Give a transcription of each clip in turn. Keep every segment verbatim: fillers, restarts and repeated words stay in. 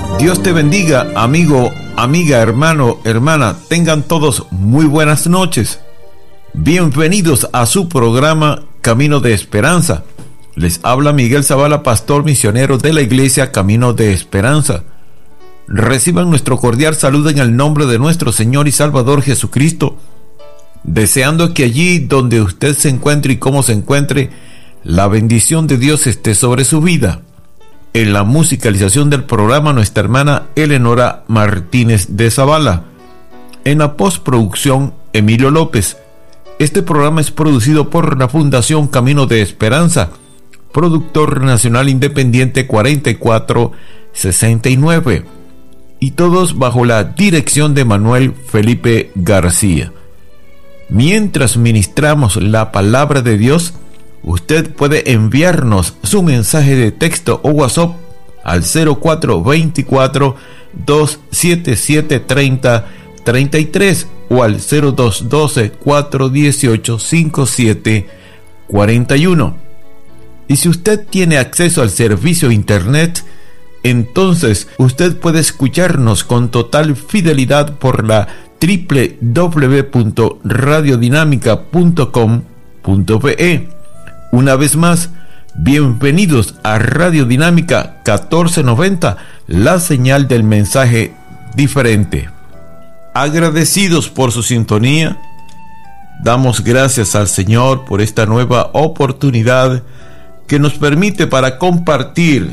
Dios te bendiga, amigo, amiga, hermano, hermana. Tengan todos muy buenas noches. Bienvenidos a su programa Camino de Esperanza. Les habla Miguel Zavala, pastor misionero de la iglesia Camino de Esperanza. Reciban nuestro cordial saludo en el nombre de nuestro Señor y Salvador Jesucristo, deseando que allí donde usted se encuentre y como se encuentre, la bendición de Dios esté sobre su vida. En la musicalización del programa, nuestra hermana Eleonora Martínez de Zavala. En la postproducción, Emilio López. Este programa es producido por la Fundación Camino de Esperanza, productor nacional independiente cuarenta y cuatro sesenta y nueve, y todos bajo la dirección de Manuel Felipe García. Mientras ministramos la palabra de Dios, usted puede enviarnos su mensaje de texto o WhatsApp al cero cuatro veinticuatro, doscientos setenta y siete, treinta, treinta y tres o al cero dos doce, cuatrocientos dieciocho, cincuenta y siete cuarenta y uno. Y si usted tiene acceso al servicio internet, entonces usted puede escucharnos con total fidelidad por la doble u doble u doble u punto radio dinámica punto com punto be. Una vez más, bienvenidos a Radio Dinámica catorce noventa, la señal del mensaje diferente. Agradecidos por su sintonía, damos gracias al Señor por esta nueva oportunidad que nos permite para compartir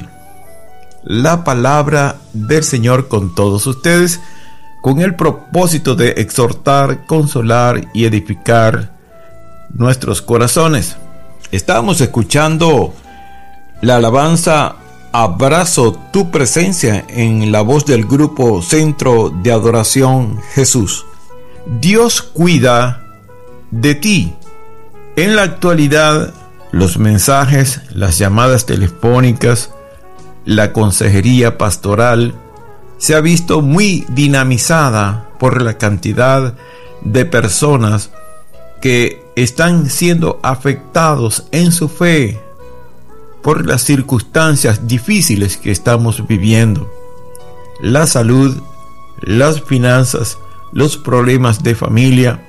la palabra del Señor con todos ustedes, con el propósito de exhortar, consolar y edificar nuestros corazones. Estábamos escuchando la alabanza Abrazo tu presencia en la voz del grupo Centro de Adoración Jesús. Dios cuida de ti. En la actualidad, los mensajes, las llamadas telefónicas, la consejería pastoral se ha visto muy dinamizada por la cantidad de personas que están siendo afectados en su fe por las circunstancias difíciles que estamos viviendo. La salud, las finanzas, los problemas de familia,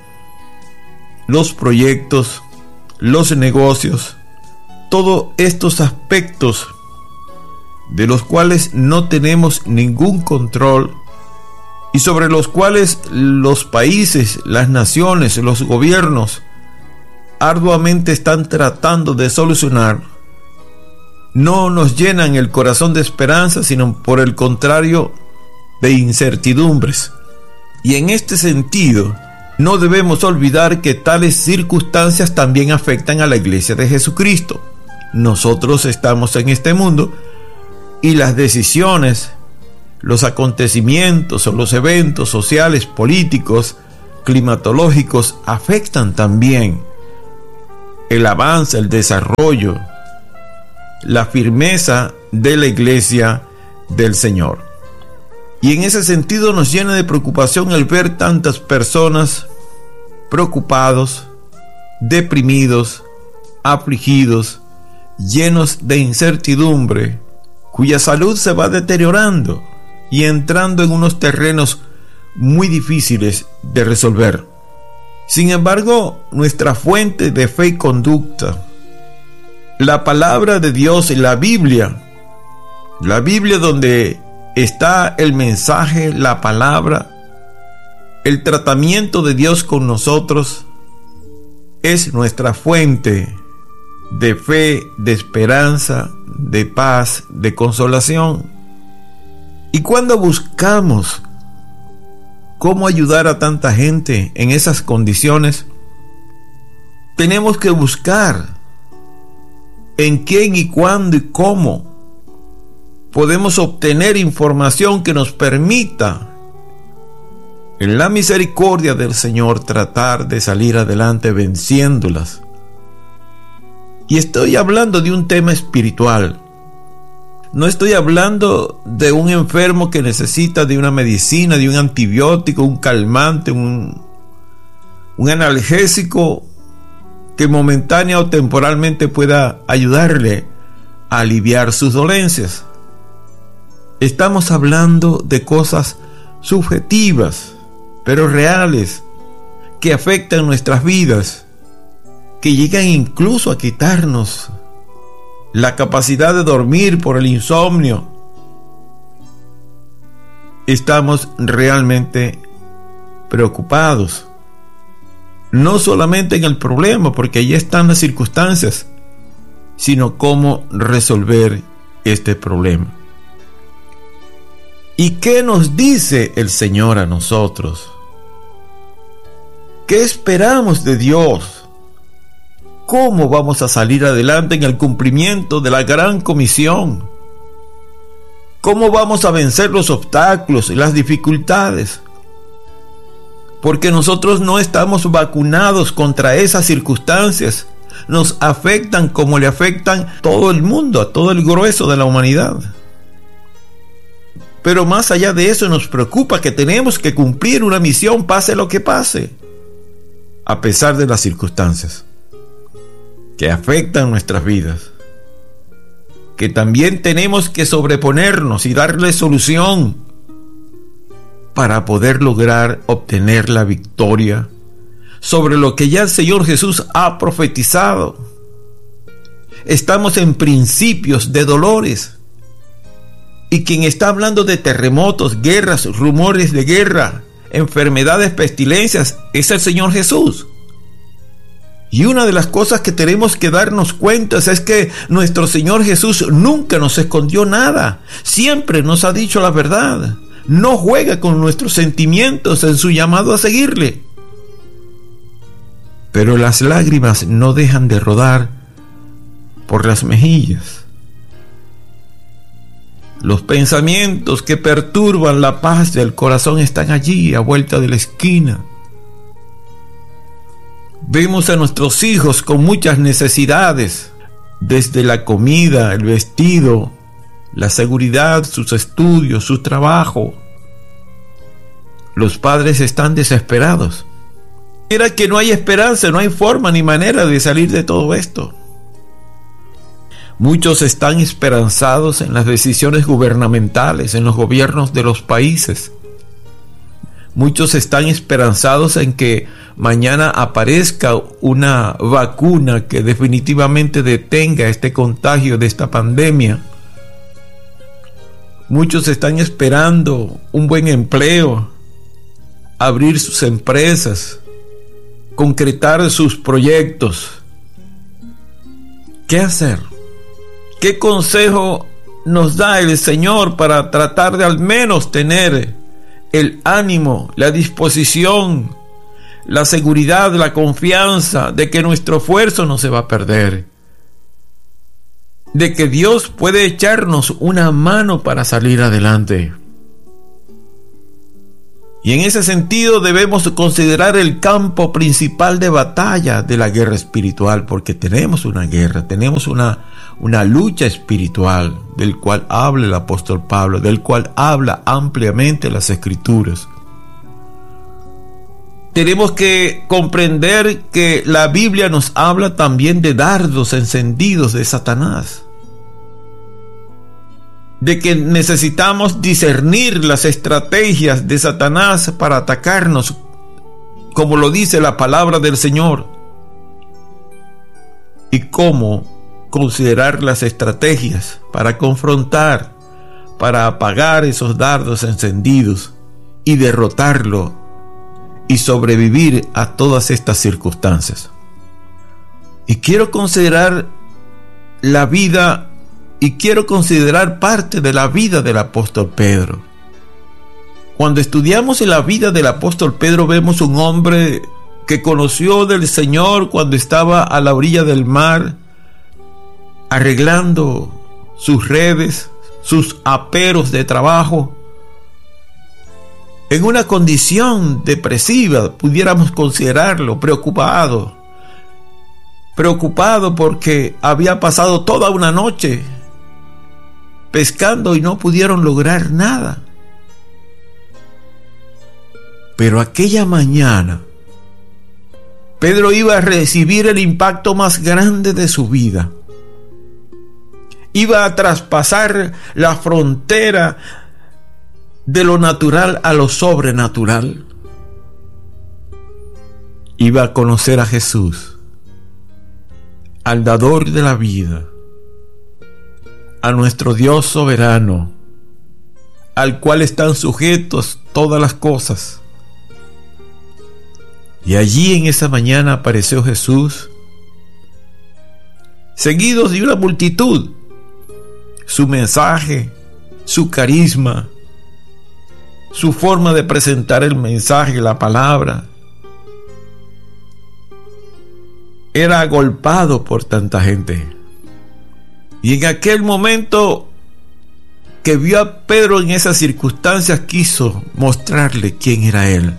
los proyectos, los negocios, todos estos aspectos de los cuales no tenemos ningún control y sobre los cuales los países, las naciones, los gobiernos arduamente están tratando de solucionar, no nos llenan el corazón de esperanza, sino por el contrario de incertidumbres. Y en este sentido, no debemos olvidar que tales circunstancias también afectan a la Iglesia de Jesucristo. Nosotros estamos en este mundo y las decisiones, los acontecimientos o los eventos sociales, políticos, climatológicos afectan también el avance, el desarrollo, la firmeza de la iglesia del Señor. Y en ese sentido nos llena de preocupación el ver tantas personas preocupados, deprimidos, afligidos, llenos de incertidumbre, cuya salud se va deteriorando y entrando en unos terrenos muy difíciles de resolver. Sin embargo, nuestra fuente de fe y conducta, la palabra de Dios y la Biblia, la Biblia donde está el mensaje, la palabra, el tratamiento de Dios con nosotros, es nuestra fuente de fe, de esperanza, de paz, de consolación. Y cuando buscamos cómo ayudar a tanta gente en esas condiciones, tenemos que buscar en quién y cuándo y cómo podemos obtener información que nos permita, en la misericordia del Señor, tratar de salir adelante venciéndolas. Y estoy hablando de un tema espiritual. No estoy hablando de un enfermo que necesita de una medicina, de un antibiótico, un calmante, un, un analgésico que momentánea o temporalmente pueda ayudarle a aliviar sus dolencias. Estamos hablando de cosas subjetivas, pero reales, que afectan nuestras vidas, que llegan incluso a quitarnos la capacidad de dormir por el insomnio. Estamos realmente preocupados, no solamente en el problema, porque allí están las circunstancias, sino cómo resolver este problema. ¿Y qué nos dice el Señor a nosotros? ¿Qué esperamos de Dios? ¿Cómo vamos a salir adelante en el cumplimiento de la gran comisión? ¿Cómo vamos a vencer los obstáculos y las dificultades? Porque nosotros no estamos vacunados contra esas circunstancias. Nos afectan como le afectan a todo el mundo, a todo el grueso de la humanidad. Pero más allá de eso, nos preocupa que tenemos que cumplir una misión, pase lo que pase, a pesar de las circunstancias que afectan nuestras vidas, que también tenemos que sobreponernos y darle solución para poder lograr obtener la victoria sobre lo que ya el Señor Jesús ha profetizado. Estamos en principios de dolores, y quien está hablando de terremotos, guerras, rumores de guerra, enfermedades, pestilencias, es el Señor Jesús. Y una de las cosas que tenemos que darnos cuenta es que nuestro Señor Jesús nunca nos escondió nada, siempre nos ha dicho la verdad, no juega con nuestros sentimientos en su llamado a seguirle. Pero las lágrimas no dejan de rodar por las mejillas. Los pensamientos que perturban la paz del corazón están allí, a vuelta de la esquina. Vemos a nuestros hijos con muchas necesidades, desde la comida, el vestido, la seguridad, sus estudios, su trabajo. Los padres están desesperados. Mira que no hay esperanza, no hay forma ni manera de salir de todo esto. Muchos están esperanzados en las decisiones gubernamentales, en los gobiernos de los países. Muchos están esperanzados en que mañana aparezca una vacuna que definitivamente detenga este contagio de esta pandemia. Muchos están esperando un buen empleo, abrir sus empresas, concretar sus proyectos. ¿Qué hacer? ¿Qué consejo nos da el Señor para tratar de al menos tener el ánimo, la disposición, la seguridad, la confianza de que nuestro esfuerzo no se va a perder, de que Dios puede echarnos una mano para salir adelante? Y en ese sentido debemos considerar el campo principal de batalla de la guerra espiritual, porque tenemos una guerra, tenemos una, una lucha espiritual, del cual habla el apóstol Pablo, del cual habla ampliamente las Escrituras. Tenemos que comprender que la Biblia nos habla también de dardos encendidos de Satanás, de que necesitamos discernir las estrategias de Satanás para atacarnos, como lo dice la palabra del Señor, y cómo considerar las estrategias para confrontar, para apagar esos dardos encendidos y derrotarlo y sobrevivir a todas estas circunstancias. Y quiero considerar la vida Y quiero considerar parte de la vida del apóstol Pedro. Cuando estudiamos en la vida del apóstol Pedro, vemos un hombre que conoció del Señor cuando estaba a la orilla del mar, arreglando sus redes, sus aperos de trabajo, en una condición depresiva, pudiéramos considerarlo, preocupado, preocupado porque había pasado toda una noche pescando y no pudieron lograr nada. Pero aquella mañana Pedro iba a recibir el impacto más grande de su vida. Iba a traspasar la frontera de lo natural a lo sobrenatural. Iba a conocer a Jesús, al dador de la vida, a nuestro Dios soberano, al cual están sujetos todas las cosas. Y allí en esa mañana apareció Jesús, seguido de una multitud. Su mensaje, su carisma, su forma de presentar el mensaje, la palabra, era agolpado por tanta gente. Y en aquel momento que vio a Pedro en esas circunstancias, quiso mostrarle quién era él.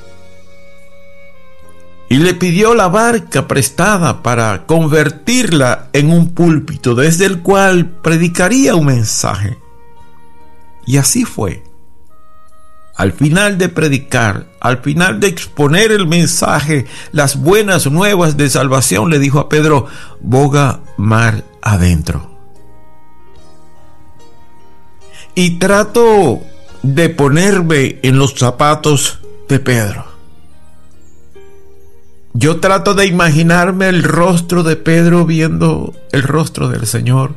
Y le pidió la barca prestada para convertirla en un púlpito desde el cual predicaría un mensaje. Y así fue. Al final de predicar, al final de exponer el mensaje, las buenas nuevas de salvación, le dijo a Pedro: boga mar adentro. Y trato de ponerme en los zapatos de Pedro. Yo trato de imaginarme el rostro de Pedro viendo el rostro del Señor,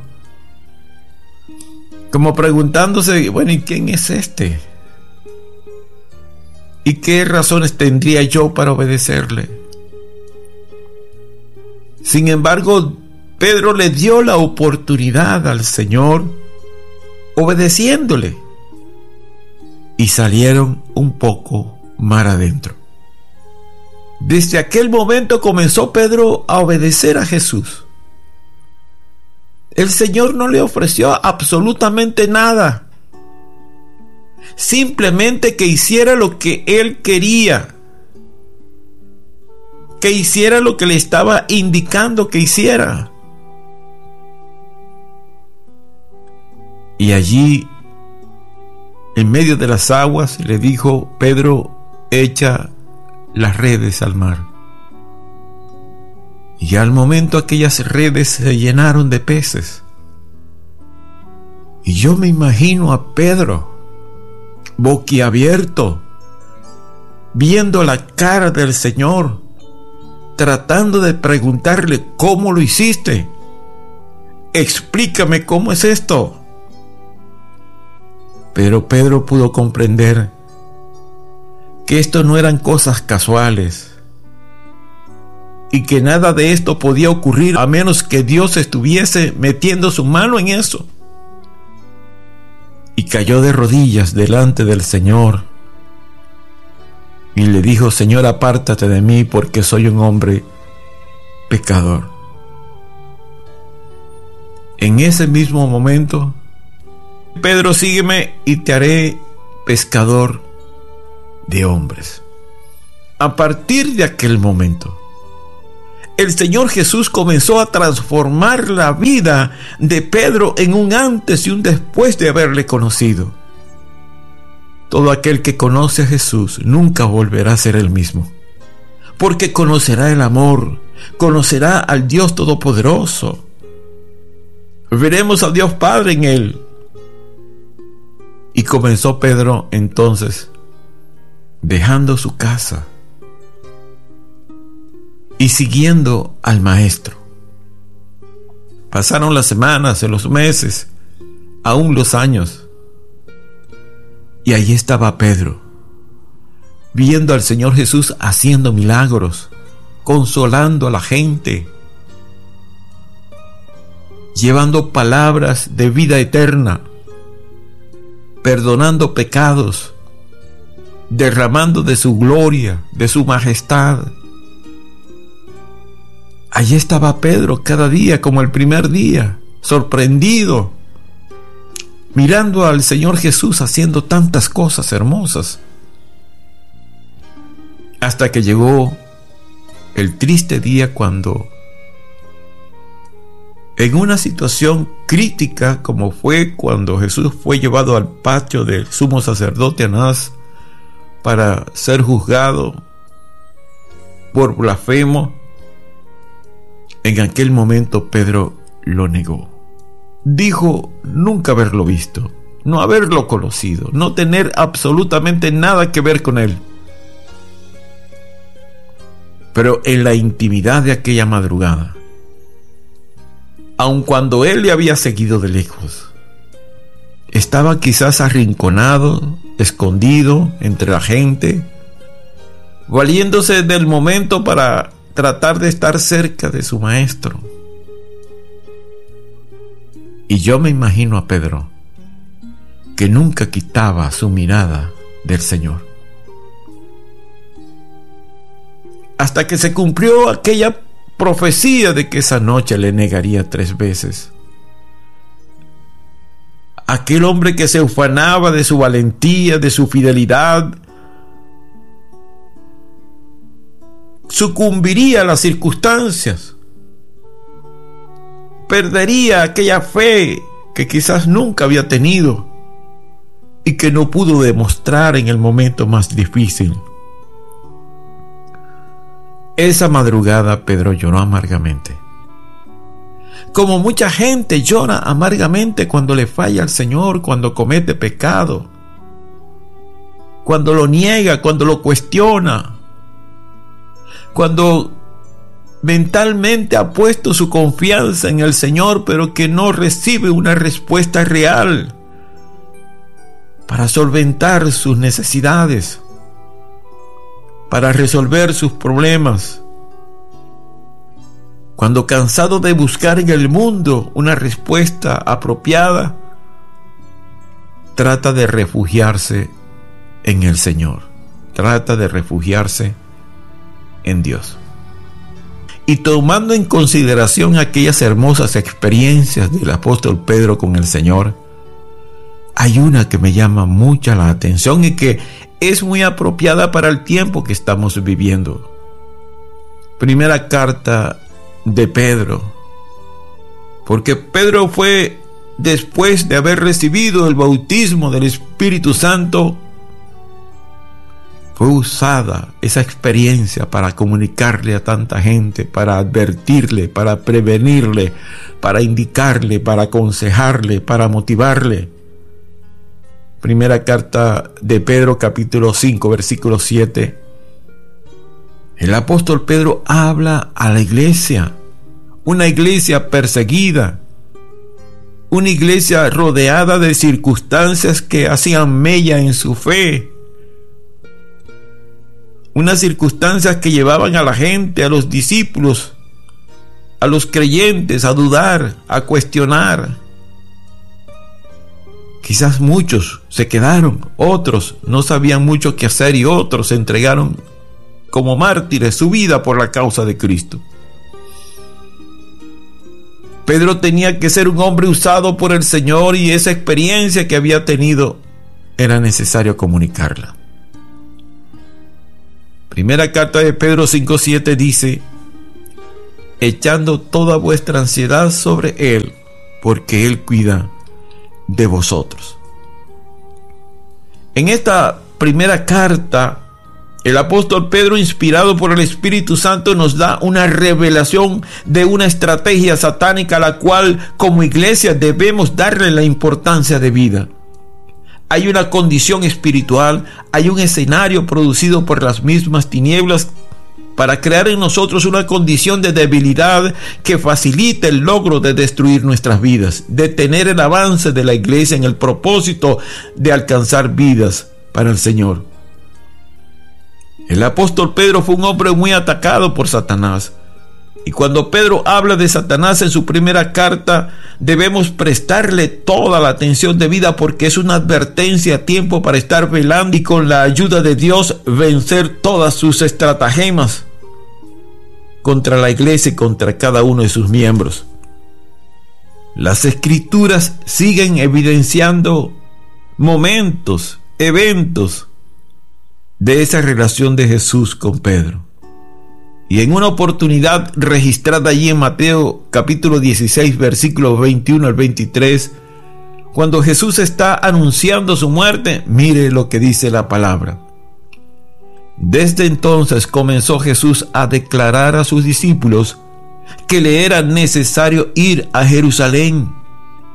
como preguntándose: bueno, ¿y quién es este? ¿Y qué razones tendría yo para obedecerle? Sin embargo, Pedro le dio la oportunidad al Señor, obedeciéndole, y salieron un poco mar adentro. Desde aquel momento comenzó Pedro a obedecer a Jesús. El Señor no le ofreció absolutamente nada, simplemente que hiciera lo que él quería, que hiciera lo que le estaba indicando que hiciera. Y allí, en medio de las aguas, le dijo: Pedro, echa las redes al mar. Y al momento aquellas redes se llenaron de peces. Y yo me imagino a Pedro boquiabierto, viendo la cara del Señor, tratando de preguntarle: ¿cómo lo hiciste? Explícame cómo es esto. Pero Pedro pudo comprender que esto no eran cosas casuales y que nada de esto podía ocurrir a menos que Dios estuviese metiendo su mano en eso. Y cayó de rodillas delante del Señor y le dijo: Señor, apártate de mí, porque soy un hombre pecador. En ese mismo momento, Pedro, sígueme y te haré pescador de hombres. A partir de aquel momento, el Señor Jesús comenzó a transformar la vida de Pedro en un antes y un después de haberle conocido. Todo aquel que conoce a Jesús nunca volverá a ser el mismo, porque conocerá el amor, conocerá al Dios Todopoderoso. Veremos a Dios Padre en él. Y comenzó Pedro entonces, dejando su casa y siguiendo al Maestro. Pasaron las semanas, los meses, aún los años, y allí estaba Pedro, viendo al Señor Jesús haciendo milagros, consolando a la gente, llevando palabras de vida eterna, perdonando pecados, derramando de su gloria, de su majestad. Allí estaba Pedro cada día como el primer día, sorprendido, mirando al Señor Jesús haciendo tantas cosas hermosas. Hasta que llegó el triste día cuando, en una situación crítica como fue cuando Jesús fue llevado al patio del sumo sacerdote Anás para ser juzgado por blasfemo, en aquel momento Pedro lo negó. dijo nunca haberlo visto, no haberlo conocido, no tener absolutamente nada que ver con él. Pero en la intimidad de aquella madrugada, aun cuando él le había seguido de lejos, estaba quizás arrinconado, escondido entre la gente, valiéndose del momento para tratar de estar cerca de su maestro. Y yo me imagino a Pedro, que nunca quitaba su mirada del Señor, hasta que se cumplió aquella profecía de que esa noche le negaría tres veces. Aquel hombre que se ufanaba de su valentía, de su fidelidad, sucumbiría a las circunstancias, perdería aquella fe que quizás nunca había tenido y que no pudo demostrar en el momento más difícil. Esa madrugada Pedro lloró amargamente, como mucha gente llora amargamente cuando le falla al Señor, cuando comete pecado, cuando lo niega, cuando lo cuestiona, cuando mentalmente ha puesto su confianza en el Señor, pero que no recibe una respuesta real para solventar sus necesidades, para resolver sus problemas. Cuando cansado de buscar en el mundo una respuesta apropiada, trata de refugiarse en el Señor, trata de refugiarse en Dios. Y tomando en consideración aquellas hermosas experiencias del apóstol Pedro con el Señor, hay una que me llama mucha la atención y que es muy apropiada para el tiempo que estamos viviendo. Primera carta de Pedro, porque Pedro fue, después de haber recibido el bautismo del Espíritu Santo, fue usada esa experiencia para comunicarle a tanta gente, para advertirle, para prevenirle, para indicarle, para aconsejarle, para motivarle. Primera carta de Pedro, capítulo cinco, versículo siete. El apóstol Pedro habla a la iglesia, una iglesia perseguida, una iglesia rodeada de circunstancias que hacían mella en su fe, unas circunstancias que llevaban a la gente, a los discípulos, a los creyentes a dudar, a cuestionar. Quizás muchos se quedaron, otros no sabían mucho qué hacer y otros se entregaron como mártires su vida por la causa de Cristo. Pedro tenía que ser un hombre usado por el Señor y esa experiencia que había tenido era necesario comunicarla. Primera carta de Pedro cinco siete dice: echando toda vuestra ansiedad sobre Él, porque Él cuida de vosotros. En esta primera carta, el apóstol Pedro, inspirado por el Espíritu Santo, nos da una revelación de una estrategia satánica a la cual como iglesia debemos darle la importancia de vida. Hay una condición espiritual, hay un escenario producido por las mismas tinieblas para crear en nosotros una condición de debilidad que facilite el logro de destruir nuestras vidas, detener el avance de la iglesia en el propósito de alcanzar vidas para el Señor. El apóstol Pedro fue un hombre muy atacado por Satanás. Y cuando Pedro habla de Satanás en su primera carta, debemos prestarle toda la atención debida, porque es una advertencia a tiempo para estar velando y con la ayuda de Dios vencer todas sus estratagemas contra la iglesia y contra cada uno de sus miembros. Las escrituras siguen evidenciando momentos, eventos de esa relación de Jesús con Pedro. Y en una oportunidad registrada allí en Mateo capítulo dieciséis, versículos veintiuno al veintitrés, cuando Jesús está anunciando su muerte, mire lo que dice la palabra. Desde entonces comenzó Jesús a declarar a sus discípulos que le era necesario ir a Jerusalén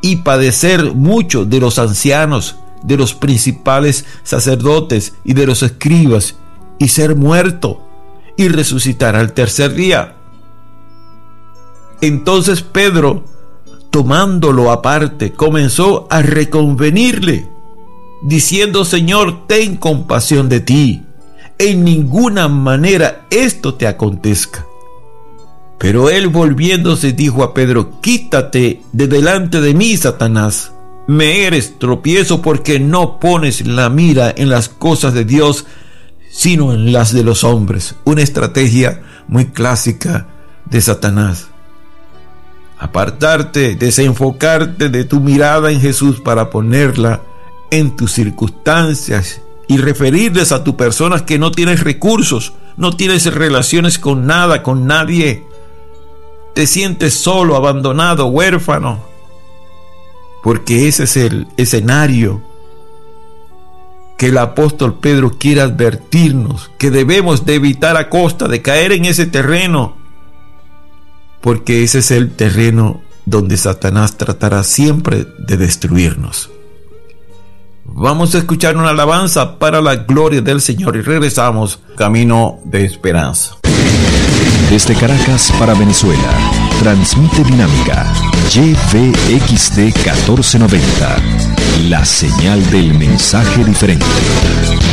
y padecer mucho de los ancianos, de los principales sacerdotes y de los escribas, y ser muerto y resucitar al tercer día. Entonces Pedro, tomándolo aparte, comenzó a reconvenirle, diciendo: Señor, ten compasión de ti, en ninguna manera esto te acontezca. Pero él, volviéndose, dijo a Pedro: Quítate de delante de mí, Satanás. Me eres tropiezo, porque no pones la mira en las cosas de Dios, sino en las de los hombres. Una estrategia muy clásica de Satanás. Apartarte, desenfocarte de tu mirada en Jesús para ponerla en tus circunstancias y referirles a tu persona que no tienes recursos, no tienes relaciones con nada, con nadie. Te sientes solo, abandonado, huérfano, porque ese es el escenario que el apóstol Pedro quiere advertirnos, que debemos de evitar a costa de caer en ese terreno, porque ese es el terreno donde Satanás tratará siempre de destruirnos. Vamos a escuchar una alabanza para la gloria del Señor y regresamos. Camino de Esperanza. Desde Caracas para Venezuela, transmite Dinámica Y V X D catorce noventa, la señal del mensaje diferente.